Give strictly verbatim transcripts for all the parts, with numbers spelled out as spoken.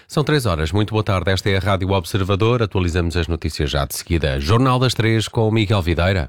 São três horas. Muito boa tarde. Esta é a Rádio Observador. Atualizamos as notícias já de seguida. Jornal das Três com o Miguel Videira.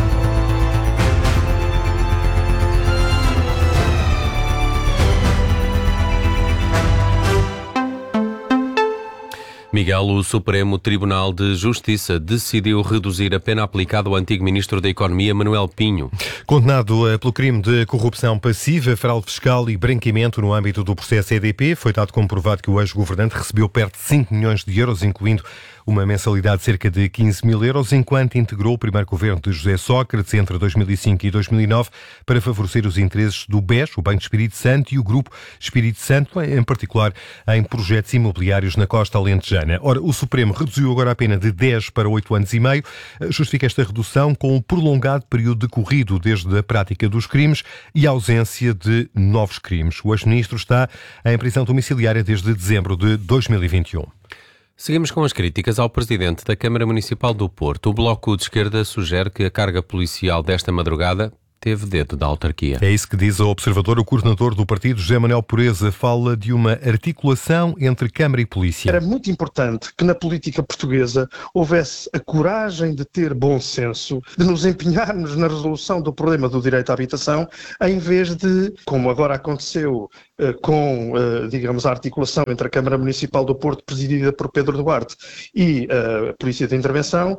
Miguel, o Supremo Tribunal de Justiça decidiu reduzir a pena aplicada ao antigo Ministro da Economia, Manuel Pinho. Condenado pelo crime de corrupção passiva, fraude fiscal e branqueamento no âmbito do processo E D P, foi dado como provado que o ex-governante recebeu perto de cinco milhões de euros, incluindo uma mensalidade de cerca de quinze mil euros, enquanto integrou o primeiro governo de José Sócrates entre dois mil e cinco e dois mil e nove para favorecer os interesses do B E S, o Banco de Espírito Santo, e o Grupo Espírito Santo, em particular em projetos imobiliários na costa alentejana. Ora, o Supremo reduziu agora a pena de dez para oito anos e meio. Justifica esta redução com um prolongado período decorrido desde a prática dos crimes e a ausência de novos crimes. O ex-ministro está em prisão domiciliária desde dezembro de dois mil e vinte e um. Seguimos com as críticas ao presidente da Câmara Municipal do Porto. O Bloco de Esquerda sugere que a carga policial desta madrugada teve dedo da autarquia. É isso que diz ao Observador o coordenador do partido, José Manuel Pureza. Fala de uma articulação entre Câmara e Polícia. Era muito importante que na política portuguesa houvesse a coragem de ter bom senso, de nos empenharmos na resolução do problema do direito à habitação, em vez de, como agora aconteceu com, digamos, a articulação entre a Câmara Municipal do Porto, presidida por Pedro Duarte, e a Polícia de Intervenção,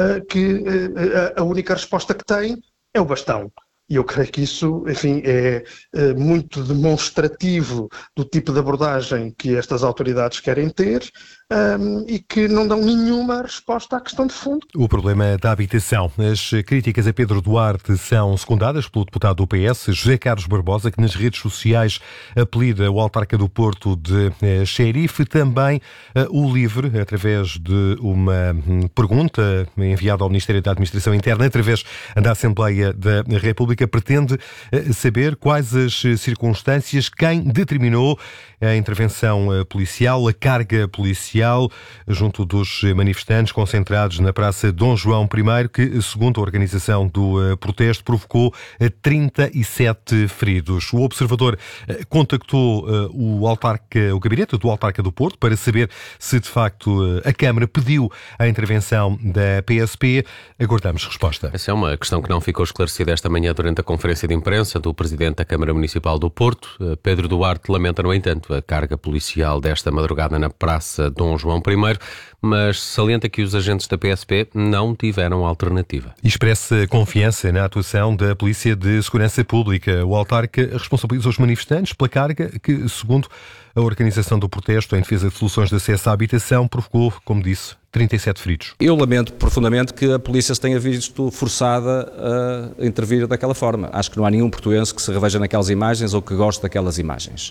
que a única resposta que tem é o bastão. E eu creio que isso, enfim, é, é muito demonstrativo do tipo de abordagem que estas autoridades querem ter um, e que não dão nenhuma resposta à questão de fundo. O problema da habitação. As críticas a Pedro Duarte são secundadas pelo deputado do P S, José Carlos Barbosa, que nas redes sociais apelida o autarca do Porto de eh, xerife. Também eh, o LIVRE, através de uma hum, pergunta enviada ao Ministério da Administração Interna, através da Assembleia da República, pretende saber quais as circunstâncias, quem determinou a intervenção policial, a carga policial junto dos manifestantes concentrados na Praça Dom João I, que, segundo a organização do protesto, provocou trinta e sete feridos. O Observador contactou o autarca, o gabinete do autarca do Porto para saber se, de facto, a Câmara pediu a intervenção da P S P. Aguardamos resposta. Essa é uma questão que não ficou esclarecida esta manhã durante a conferência de imprensa do Presidente da Câmara Municipal do Porto. Pedro Duarte lamenta, no entanto, a carga policial desta madrugada na Praça Dom João I, mas salienta que os agentes da P S P não tiveram alternativa. Expressa confiança na atuação da Polícia de Segurança Pública. O autarca responsabiliza os manifestantes pela carga que, segundo a organização do protesto em defesa de soluções de acesso à habitação, provocou, como disse, trinta e sete feridos. Eu lamento profundamente que a polícia se tenha visto forçada a intervir daquela forma. Acho que não há nenhum portuense que se reveja naquelas imagens ou que goste daquelas imagens.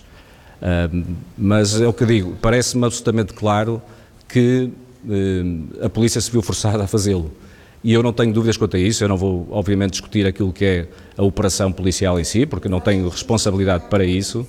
Uh, mas é o que digo, parece-me absolutamente claro que uh, a polícia se viu forçada a fazê-lo. E eu não tenho dúvidas quanto a isso. Eu não vou, obviamente, discutir aquilo que é a operação policial em si, porque não tenho responsabilidade para isso.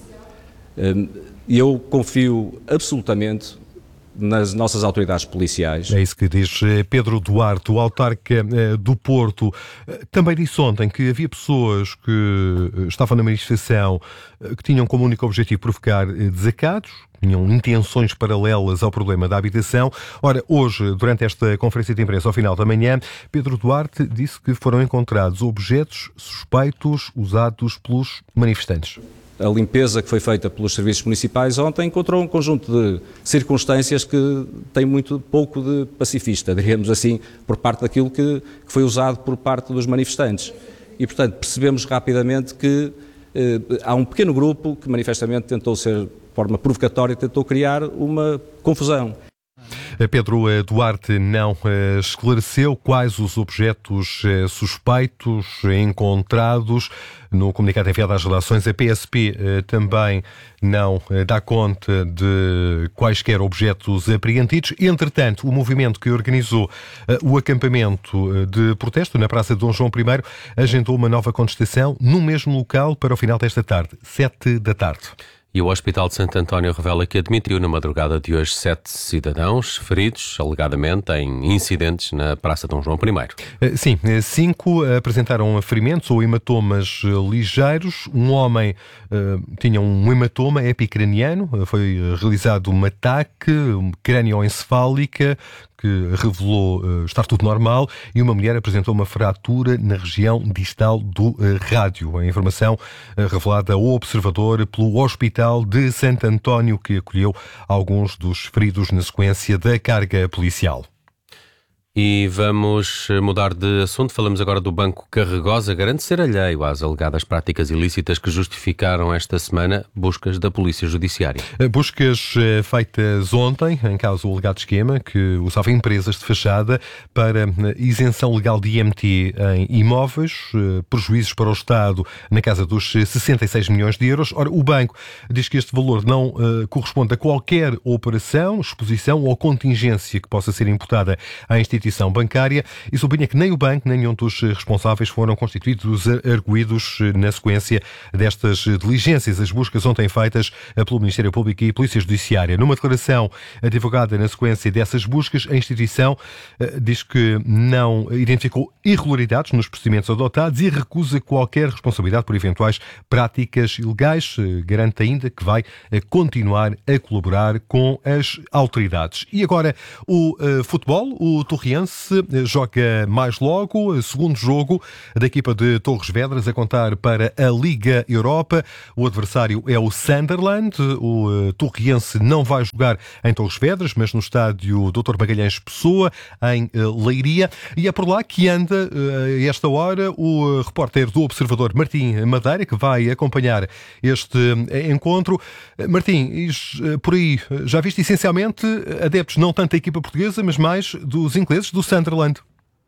Uh, E eu confio absolutamente nas nossas autoridades policiais. É isso que diz Pedro Duarte, o autarca do Porto. Também disse ontem que havia pessoas que estavam na manifestação que tinham como único objetivo provocar desacatos, tinham intenções paralelas ao problema da habitação. Ora, hoje, durante esta conferência de imprensa, ao final da manhã, Pedro Duarte disse que foram encontrados objetos suspeitos usados pelos manifestantes. A limpeza que foi feita pelos serviços municipais ontem encontrou um conjunto de circunstâncias que tem muito pouco de pacifista, diríamos assim, por parte daquilo que, que foi usado por parte dos manifestantes. E, portanto, percebemos rapidamente que eh, há um pequeno grupo que manifestamente tentou ser, de forma provocatória, tentou criar uma confusão. Pedro Duarte não esclareceu quais os objetos suspeitos encontrados. No comunicado enviado às redações, a P S P também não dá conta de quaisquer objetos apreendidos. Entretanto, o movimento que organizou o acampamento de protesto na Praça de Dom João I agendou uma nova contestação no mesmo local para o final desta tarde, sete da tarde. E o Hospital de Santo António revela que admitiu na madrugada de hoje sete cidadãos feridos, alegadamente, em incidentes na Praça Dom João I. Sim, cinco apresentaram ferimentos ou hematomas ligeiros. Um homem uh, tinha um hematoma epicraniano, foi realizado um ataque crânioencefálica que revelou uh, estar tudo normal, e uma mulher apresentou uma fratura na região distal do uh, rádio. A informação uh, revelada ao Observador pelo Hospital de Santo António, que acolheu alguns dos feridos na sequência da carga policial. E vamos mudar de assunto. Falamos agora do Banco Carregosa. Garante ser alheio às alegadas práticas ilícitas que justificaram esta semana buscas da Polícia Judiciária. Buscas feitas ontem, em causa do alegado esquema que usava empresas de fachada para isenção legal de I M T em imóveis, prejuízos para o Estado na casa dos sessenta e seis milhões de euros. Ora, o banco diz que este valor não uh, corresponde a qualquer operação, exposição ou contingência que possa ser imputada à instituição bancária, e sublinha que nem o banco nem nenhum dos responsáveis foram constituídos arguídos na sequência destas diligências. As buscas ontem feitas pelo Ministério Público e Polícia Judiciária. Numa declaração divulgada na sequência dessas buscas, a instituição diz que não identificou irregularidades nos procedimentos adotados e recusa qualquer responsabilidade por eventuais práticas ilegais. Garante ainda que vai continuar a colaborar com as autoridades. E agora o uh, futebol, o Torriense joga mais logo, segundo jogo da equipa de Torres Vedras a contar para a Liga Europa. O adversário é o Sunderland. O Torriense não vai jogar em Torres Vedras, mas no estádio doutor Magalhães Pessoa, em Leiria. E é por lá que anda, a esta hora, o repórter do Observador, Martim Madeira, que vai acompanhar este encontro. Martim, por aí, já viste essencialmente adeptos não tanto da equipa portuguesa, mas mais dos ingleses, do Sunderland.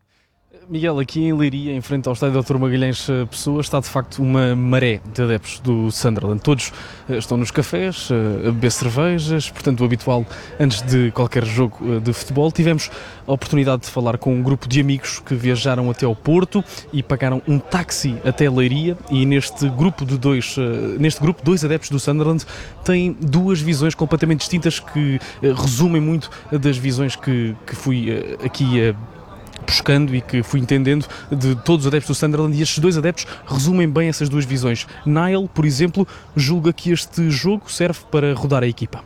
Miguel, aqui em Leiria, em frente ao estádio doutor Magalhães Pessoa, está de facto uma maré de adeptos do Sunderland. Todos estão nos cafés, a beber cervejas, portanto o habitual antes de qualquer jogo de futebol. Tivemos a oportunidade de falar com um grupo de amigos que viajaram até ao Porto e pagaram um táxi até Leiria, e neste grupo de dois, neste grupo, dois adeptos do Sunderland têm duas visões completamente distintas que resumem muito das visões que, que fui aqui a buscando e que fui entendendo de todos os adeptos do Sunderland, e estes dois adeptos resumem bem essas duas visões. Niall, por exemplo, julga que este jogo serve para rodar a equipa.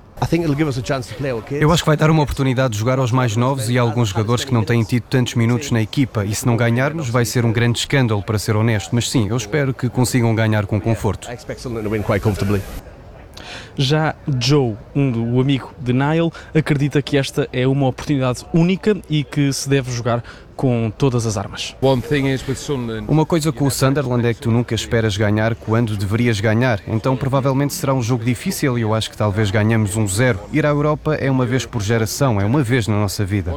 Eu acho que vai dar uma oportunidade de jogar aos mais novos e a alguns jogadores que não têm tido tantos minutos na equipa, e se não ganharmos vai ser um grande escândalo, para ser honesto, mas sim, eu espero que consigam ganhar com conforto. Já Joe, um, o amigo de Niall, acredita que esta é uma oportunidade única e que se deve jogar com todas as armas. Uma coisa com o Sunderland é que tu nunca esperas ganhar quando deverias ganhar, então provavelmente será um jogo difícil e eu acho que talvez ganhamos um zero. Ir à Europa é uma vez por geração, é uma vez na nossa vida.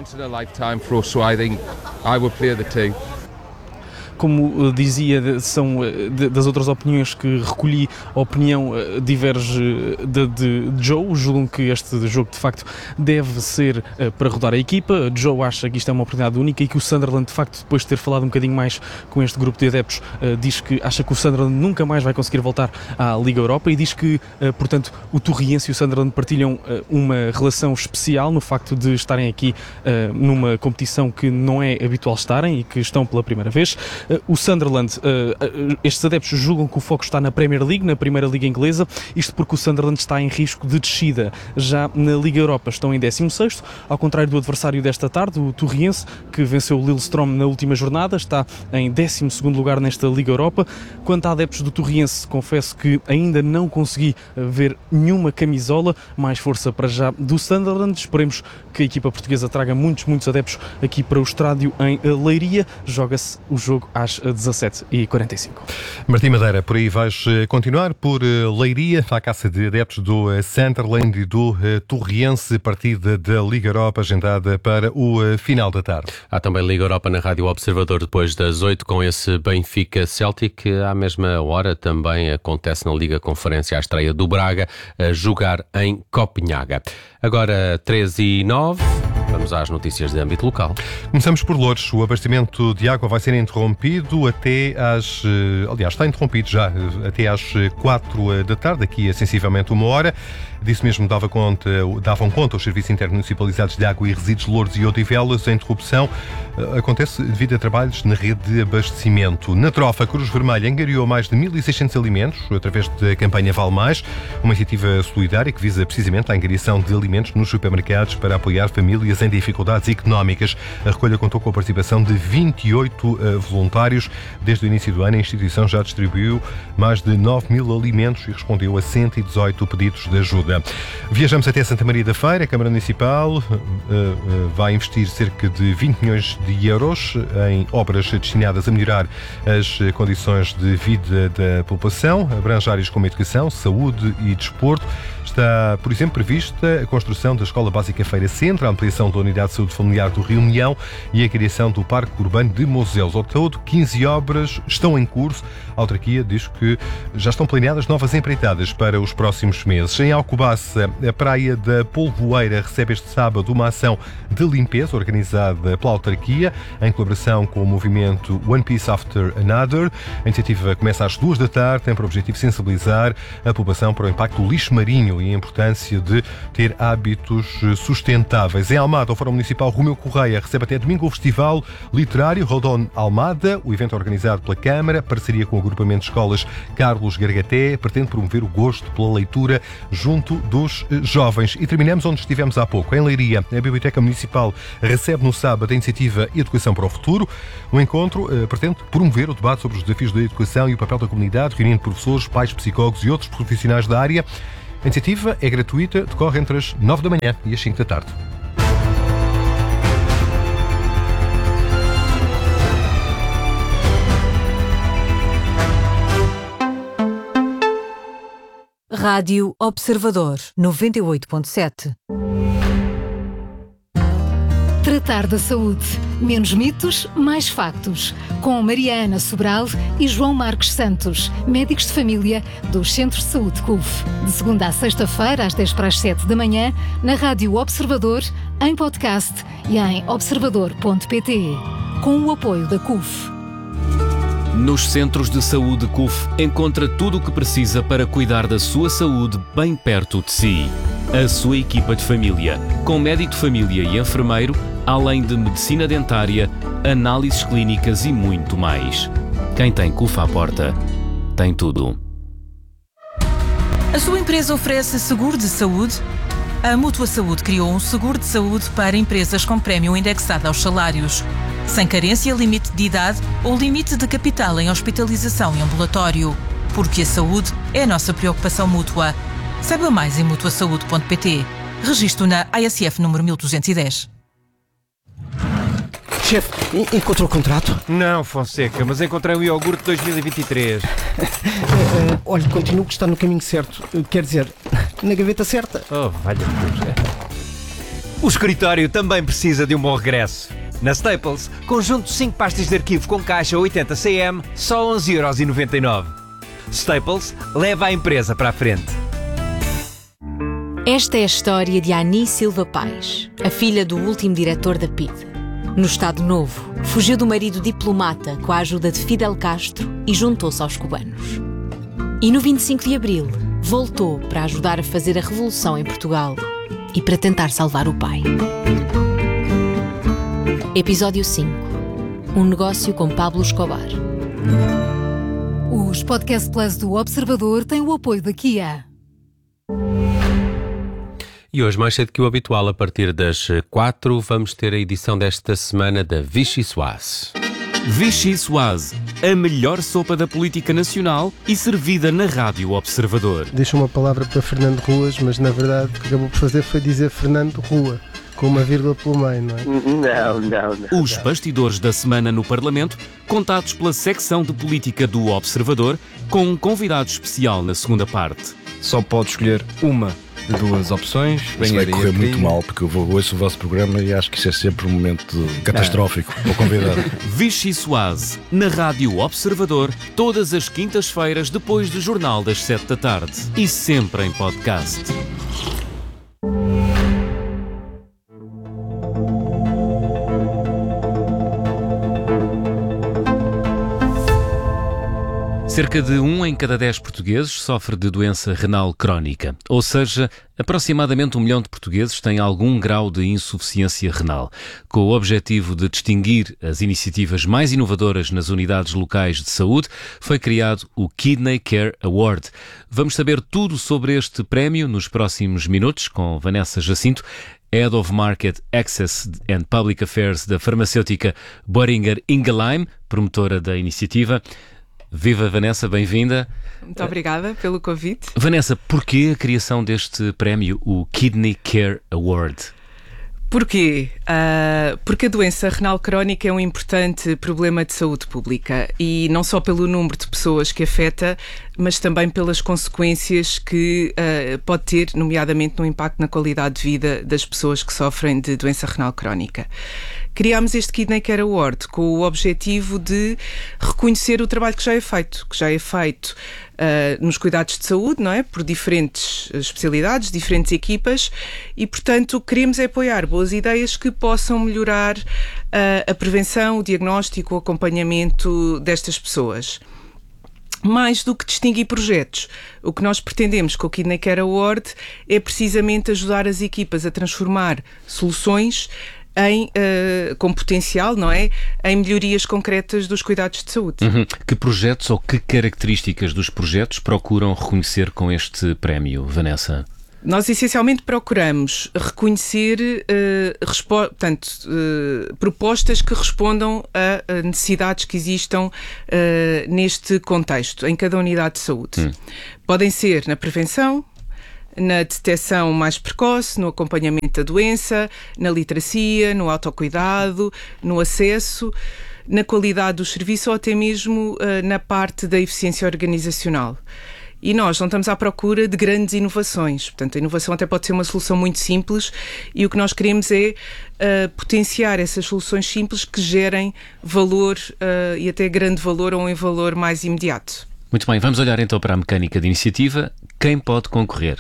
Como dizia, são das outras opiniões que recolhi, a opinião diverge de, de Joe. Julgam que este jogo de facto deve ser para rodar a equipa. Joe acha que isto é uma oportunidade única e que o Sunderland, de facto, depois de ter falado um bocadinho mais com este grupo de adeptos, diz que acha que o Sunderland nunca mais vai conseguir voltar à Liga Europa, e diz que, portanto, o Torriense e o Sunderland partilham uma relação especial no facto de estarem aqui numa competição que não é habitual estarem e que estão pela primeira vez. O Sunderland, estes adeptos julgam que o foco está na Premier League, na primeira liga inglesa, isto porque o Sunderland está em risco de descida. Já na Liga Europa estão em décimo sexto, ao contrário do adversário desta tarde, o Torriense, que venceu o Lillestrøm na última jornada, está em décimo segundo lugar nesta Liga Europa. Quanto a adeptos do Torriense, confesso que ainda não consegui ver nenhuma camisola. Mais força para já do Sunderland. Esperemos que a equipa portuguesa traga muitos, muitos adeptos aqui para o estádio em Leiria. Joga-se o jogo às dezassete e quarenta e cinco. Martim Madeira, por aí vais continuar por Leiria, à caça de adeptos do Sunderland e do Torriense, partida da Liga Europa agendada para o final da tarde. Há também Liga Europa na Rádio Observador depois das oito, com esse Benfica Celtic. À mesma hora também acontece na Liga Conferência a estreia do Braga a jogar em Copenhaga. Agora treze e nove. Vamos às notícias de âmbito local. Começamos por Loures. O abastecimento de água vai ser interrompido até às... Aliás, está interrompido já até às quatro da tarde, daqui a sensivelmente uma hora. Disso mesmo dava conta, davam conta os serviços intermunicipalizados de água e resíduos de Loures e Odivelas. A interrupção acontece devido a trabalhos na rede de abastecimento. Na Trofa, a Cruz Vermelha angariou mais de mil e seiscentos alimentos através da campanha Vale Mais, uma iniciativa solidária que visa precisamente a angariação de alimentos nos supermercados para apoiar famílias em dificuldades económicas. A recolha contou com a participação de vinte e oito uh, voluntários. Desde o início do ano, a instituição já distribuiu mais de nove mil alimentos e respondeu a cento e dezoito pedidos de ajuda. Viajamos até Santa Maria da Feira. A Câmara Municipal uh, uh, vai investir cerca de vinte milhões de euros em obras destinadas a melhorar as condições de vida da população, abrange áreas como educação, saúde e desporto. Está, por exemplo, prevista a construção da Escola Básica Feira Centro, a ampliação da Unidade de Saúde Familiar do Rio União e a criação do Parque Urbano de Moselos. Ao todo, quinze obras estão em curso. A autarquia diz que já estão planeadas novas empreitadas para os próximos meses. Em Alcobaça, a Praia da Polvoeira recebe este sábado uma ação de limpeza organizada pela autarquia, em colaboração com o movimento One Piece After Another. A iniciativa começa às duas da tarde, tem por objetivo sensibilizar a população para o impacto do lixo marinho e a importância de ter hábitos sustentáveis. Em Almada, o Fórum Municipal Romeu Correia recebe até domingo o Festival Literário Rodon Almada. O evento é organizado pela Câmara, parceria com o agrupamento de escolas Carlos Gargaté, pretende promover o gosto pela leitura junto dos jovens. E terminamos onde estivemos há pouco, em Leiria. A Biblioteca Municipal recebe no sábado a iniciativa Educação para o Futuro. O encontro eh, pretende promover o debate sobre os desafios da educação e o papel da comunidade, reunindo professores, pais, psicólogos e outros profissionais da área. A iniciativa é gratuita, decorre entre as nove da manhã e as cinco da tarde. Rádio Observador, noventa e oito ponto sete. Tratar da saúde. Menos mitos, mais factos. Com Mariana Sobral e João Marcos Santos, médicos de família dos Centros de Saúde C U F. De segunda a sexta-feira, às dez para as sete da manhã, na Rádio Observador, em podcast e em observador ponto pt. Com o apoio da C U F. Nos Centros de Saúde C U F encontra tudo o que precisa para cuidar da sua saúde bem perto de si. A sua equipa de família, com médico de família e enfermeiro, além de medicina dentária, análises clínicas e muito mais. Quem tem C U F à porta, tem tudo. A sua empresa oferece seguro de saúde? A Mútua Saúde criou um seguro de saúde para empresas com prémio indexado aos salários, sem carência, limite de idade ou limite de capital em hospitalização e ambulatório. Porque a saúde é a nossa preocupação mútua. Saiba mais em mutua saúde ponto pt. Registro na A S F número mil duzentos e dez. Chefe, encontrou o contrato? Não, Fonseca, mas encontrei o iogurte dois mil e vinte e três. uh, uh, olha, continuo que está no caminho certo. Uh, quer dizer, na gaveta certa. Oh, valha-me Deus. O escritório também precisa de um bom regresso. Na Staples, conjunto de cinco pastas de arquivo com caixa oitenta centímetros, só onze euros e noventa e nove. Staples leva a empresa para a frente. Esta é a história de Ani Silva Pais, a filha do último diretor da P I D. No Estado Novo, fugiu do marido diplomata com a ajuda de Fidel Castro e juntou-se aos cubanos. E no vinte e cinco de abril, voltou para ajudar a fazer a revolução em Portugal e para tentar salvar o pai. Episódio cinco. Um negócio com Pablo Escobar. Os Podcast Plus do Observador têm o apoio da Kia. E hoje, mais cedo que o habitual, a partir das quatro, vamos ter a edição desta semana da Vichy Soise. Vichy Soise, a melhor sopa da política nacional e servida na Rádio Observador. Deixa uma palavra para Fernando Ruas, mas na verdade o que acabou por fazer foi dizer Fernando Rua, com uma vírgula pelo meio, não é? Não, não, não. Os bastidores da semana no Parlamento, contados pela secção de política do Observador, com um convidado especial na segunda parte. Só pode escolher uma de duas opções. Isso vai correr muito mal, porque eu vou, ouço o vosso programa e acho que isso é sempre um momento catastrófico para o convidado. Vichy Soise, na Rádio Observador, todas as quintas-feiras depois do Jornal das sete da tarde e sempre em podcast. Cerca de um em cada dez portugueses sofre de doença renal crónica, ou seja, aproximadamente um milhão de portugueses têm algum grau de insuficiência renal. Com o objetivo de distinguir as iniciativas mais inovadoras nas unidades locais de saúde, foi criado o Kidney Care Award. Vamos saber tudo sobre este prémio nos próximos minutos com Vanessa Jacinto, Head of Market Access and Public Affairs da farmacêutica Boehringer Ingelheim, promotora da iniciativa. Viva Vanessa, bem-vinda. Muito obrigada pelo convite. Vanessa, porquê a criação deste prémio, o Kidney Care Award? Porquê? Uh, porque a doença renal crónica é um importante problema de saúde pública e não só pelo número de pessoas que afeta, mas também pelas consequências que uh, pode ter, nomeadamente no impacto na qualidade de vida das pessoas que sofrem de doença renal crónica. Criámos este Kidney Care Award com o objetivo de reconhecer o trabalho que já é feito, que já é feito uh, nos cuidados de saúde, não é? Por diferentes especialidades, diferentes equipas e, portanto, queremos é apoiar boas ideias que possam melhorar uh, a prevenção, o diagnóstico, o acompanhamento destas pessoas. Mais do que distinguir projetos, o que nós pretendemos com o Kidney Care Award é precisamente ajudar as equipas a transformar soluções em, uh, com potencial, não é? Em melhorias concretas dos cuidados de saúde. Uhum. Que projetos ou que características dos projetos procuram reconhecer com este prémio, Vanessa? Nós essencialmente procuramos reconhecer uh, respo- portanto, uh, propostas que respondam a, a necessidades que existam uh, neste contexto, em cada unidade de saúde. Hum. Podem ser na prevenção, na detecção mais precoce, no acompanhamento da doença, na literacia, no autocuidado, no acesso, na qualidade do serviço ou até mesmo uh, na parte da eficiência organizacional. E nós não estamos à procura de grandes inovações. Portanto, a inovação até pode ser uma solução muito simples e o que nós queremos é uh, potenciar essas soluções simples que gerem valor uh, e até grande valor ou um valor mais imediato. Muito bem, vamos olhar então para a mecânica de iniciativa. Quem pode concorrer?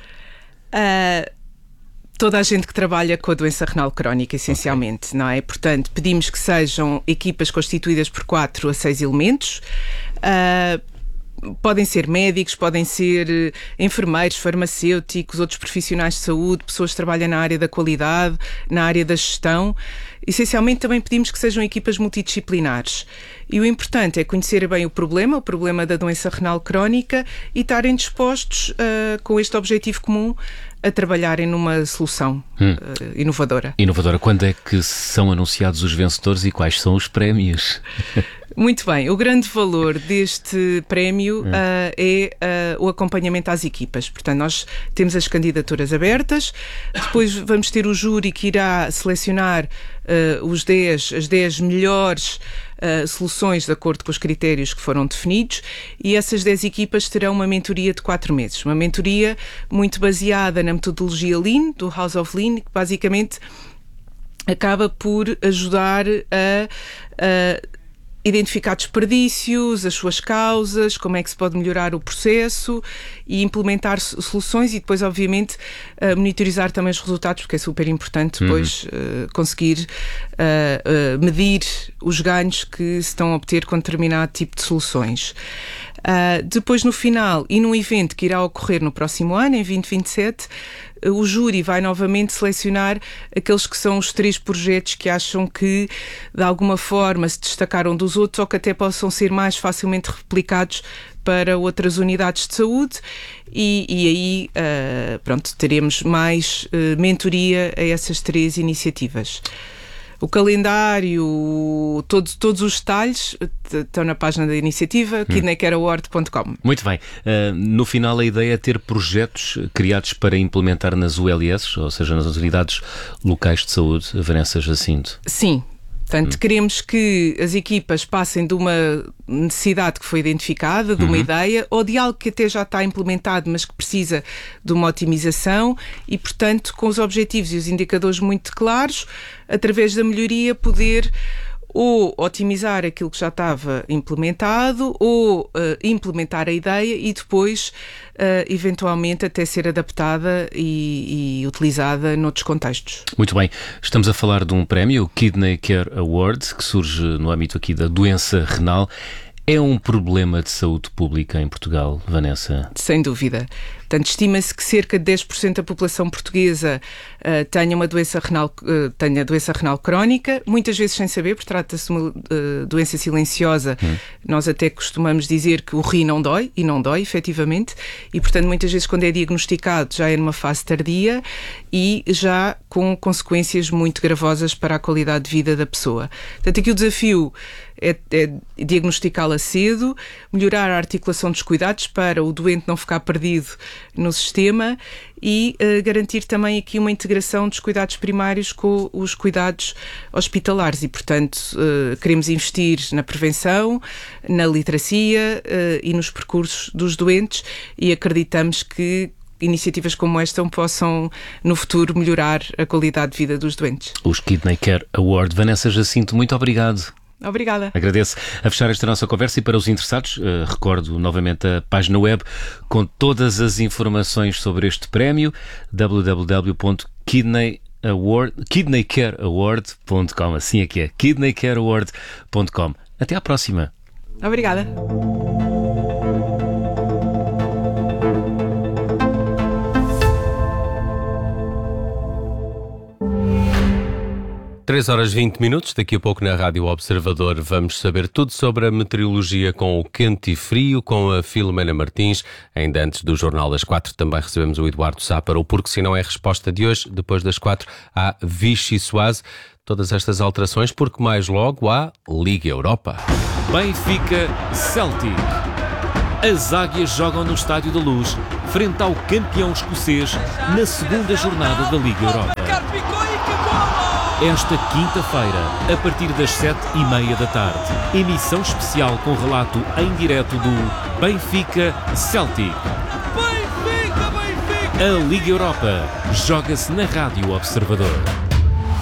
Uh, toda a gente que trabalha com a doença renal crónica, essencialmente, okay. Não é? Portanto, pedimos que sejam equipas constituídas por quatro a seis elementos. Uh, Podem ser médicos, podem ser enfermeiros, farmacêuticos, outros profissionais de saúde, pessoas que trabalham na área da qualidade, na área da gestão. Essencialmente também pedimos que sejam equipas multidisciplinares. E o importante é conhecer bem o problema, o problema da doença renal crónica e estarem dispostos, uh, com este objetivo comum, a trabalharem numa solução hum. uh, inovadora. Inovadora. Quando é que são anunciados os vencedores e quais são os prémios? Muito bem, o grande valor deste prémio hum. uh, é uh, o acompanhamento às equipas. Portanto, nós temos as candidaturas abertas, depois vamos ter o júri que irá selecionar uh, os dez, as dez melhores uh, soluções de acordo com os critérios que foram definidos e essas dez equipas terão uma mentoria de quatro meses. Uma mentoria muito baseada na metodologia Lean, do House of Lean, que basicamente acaba por ajudar a... a identificar desperdícios, as suas causas, como é que se pode melhorar o processo e implementar soluções e depois, obviamente, uh, monitorizar também os resultados, porque é super importante depois uhum. uh, conseguir uh, uh, medir os ganhos que se estão a obter com determinado tipo de soluções. Uh, depois, no final, e num evento que irá ocorrer no próximo ano, em vinte vinte e sete, uh, o júri vai novamente selecionar aqueles que são os três projetos que acham que, de alguma forma, se destacaram dos outros ou que até possam ser mais facilmente replicados para outras unidades de saúde e, e aí, uh, pronto, teremos mais uh, mentoria a essas três iniciativas. O calendário, todos, todos os detalhes estão na página da iniciativa, hum. kidney care award ponto com. Muito bem. Uh, no final, a ideia é ter projetos criados para implementar nas U L S, ou seja, nas unidades locais de saúde. Vanessa Jacinto. Sim. Portanto, hum. queremos que as equipas passem de uma necessidade que foi identificada, de uma uhum. ideia, ou de algo que até já está implementado, mas que precisa de uma otimização e, portanto, com os objetivos e os indicadores muito claros, através da melhoria, poder ou otimizar aquilo que já estava implementado ou uh, implementar a ideia e depois, uh, eventualmente, até ser adaptada e, e utilizada noutros contextos. Muito bem. Estamos a falar de um prémio, o Kidney Care Award, que surge no âmbito aqui da doença renal. É um problema de saúde pública em Portugal, Vanessa? Sem dúvida. Portanto, estima-se que cerca de dez por cento da população portuguesa uh, tenha uma doença renal, uh, tenha doença renal crónica, muitas vezes sem saber, porque trata-se de uma uh, doença silenciosa. Hum. Nós até costumamos dizer que o rim não dói, e não dói, efetivamente, e, portanto, muitas vezes quando é diagnosticado já é numa fase tardia e já com consequências muito gravosas para a qualidade de vida da pessoa. Portanto, aqui o desafio é, é diagnosticá-la cedo, melhorar a articulação dos cuidados para o doente não ficar perdido no sistema e uh, garantir também aqui uma integração dos cuidados primários com os cuidados hospitalares e, portanto, uh, queremos investir na prevenção, na literacia uh, e nos percursos dos doentes e acreditamos que iniciativas como esta possam, no futuro, melhorar a qualidade de vida dos doentes. Os Kidney Care Award. Vanessa Jacinto, muito obrigado. Obrigada. Agradeço. A fechar esta nossa conversa e para os interessados, uh, recordo novamente a página web com todas as informações sobre este prémio, w w w ponto kidney care award ponto com. Assim é que é, kidney care award ponto com. Até à próxima. Obrigada. três horas e vinte minutos, daqui a pouco na Rádio Observador vamos saber tudo sobre a meteorologia com o quente e frio, com a Filomena Martins. Ainda antes do Jornal das Quatro também recebemos o Eduardo Sá para o Porque Se Não É Resposta de hoje. Depois das quatro há Vichy Soase. Todas estas alterações porque mais logo há Liga Europa. Benfica Celtic. As Águias jogam no Estádio da Luz, frente ao campeão escocês, na segunda jornada da Liga Europa. Esta quinta-feira, a partir das sete e meia da tarde, emissão especial com relato em direto do Benfica Celtic. Benfica, Benfica! A Liga Europa joga-se na Rádio Observador.